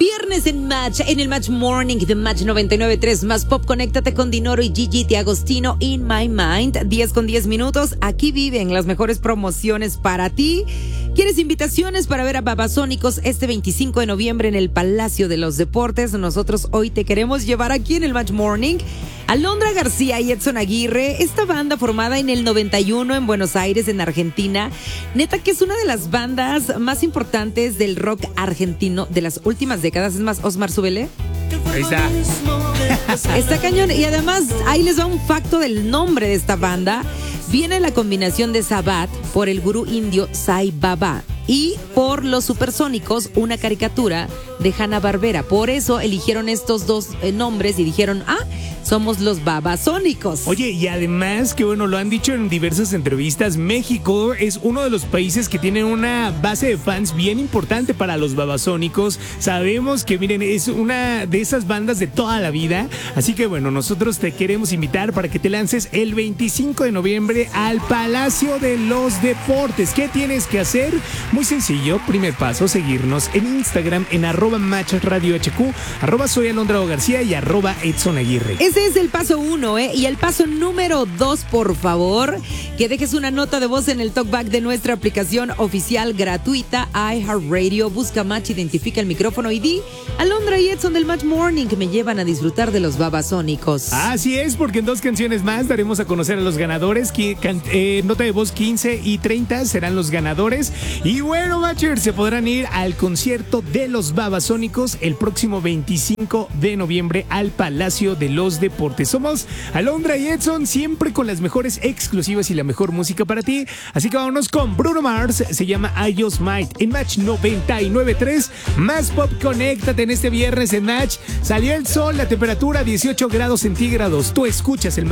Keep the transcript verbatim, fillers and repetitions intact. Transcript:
Viernes en Match, en el Match Morning de Match noventa y nueve punto tres. Más Pop, conéctate con Dinoro y Gigi D'Agostino, In My Mind. diez con diez minutos. Aquí viven las mejores promociones para ti. ¿Quieres invitaciones para ver a Babasónicos este veinticinco de noviembre en el Palacio de los Deportes? Nosotros hoy te queremos llevar aquí en el Match Morning. Alondra García y Edson Aguirre, esta banda formada en el noventa y uno en Buenos Aires, en Argentina, neta que es una de las bandas más importantes del rock argentino de las últimas décadas. Es más, Osmar, súbele. Ahí está. Está cañón. Y además, ahí les va un facto del nombre de esta banda. Viene la combinación de Sabbath por el gurú indio Sai Baba y por los Supersónicos, una caricatura de Hanna-Barbera. Por eso eligieron estos dos eh, nombres y dijeron, ah, somos los Babasónicos. Oye, y además, que bueno, lo han dicho en diversas entrevistas, México es uno de los países que tiene una base de fans bien importante para los Babasónicos. Sabemos que, miren, es una de esas bandas de toda la vida. Así que bueno, nosotros te queremos invitar para que te lances el veinticinco de noviembre al Palacio de los Deportes. ¿Qué tienes que hacer? Muy sencillo, primer paso, seguirnos en Instagram en arroba match radio hq, arroba soy Alondra García y arroba Edson Aguirre. Ese es el paso uno, ¿eh? Y el paso número dos, por favor, que dejes una nota de voz en el talkback de nuestra aplicación oficial gratuita iHeartRadio. Busca Match, identifica el micrófono y di, Alondra y Edson del Match Morning, que me llevan a disfrutar de los Babasónicos. Así es, porque en dos canciones más daremos a conocer a los ganadores. Que, can, eh, nota de voz quince y treinta serán los ganadores. Y bueno, Matchers, se podrán ir al concierto de los Babasónicos el próximo veinticinco de noviembre al Palacio de los Deportes. Somos Alondra y Edson, siempre con las mejores exclusivas y la mejor música para ti. Así que vámonos con Bruno Mars, se llama I Just Might, en Match noventa y nueve punto tres. Más Pop, conéctate en este viernes en Match. Salió el sol, la temperatura dieciocho grados centígrados. Tú escuchas el Match.